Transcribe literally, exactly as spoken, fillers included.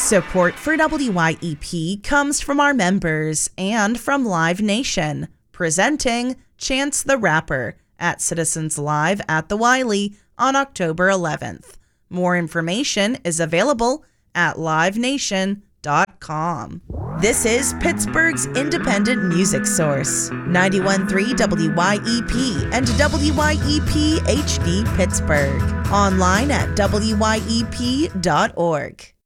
Support for W Y E P comes from our members and from Live Nation, presenting Chance the Rapper at Citizens Live at the Wiley on October eleventh. More information is available at live nation dot com. This is Pittsburgh's independent music source, ninety-one point three W Y E P and W Y E P H D Pittsburgh. Online at W Y E P dot org.